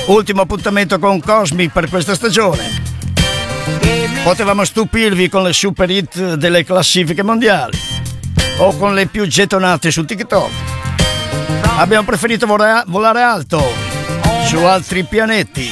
Ultimo appuntamento con Cosmic per questa stagione. Potevamo stupirvi con le super hit delle classifiche mondiali o con le più gettonate su TikTok. Abbiamo preferito volare alto su altri pianeti.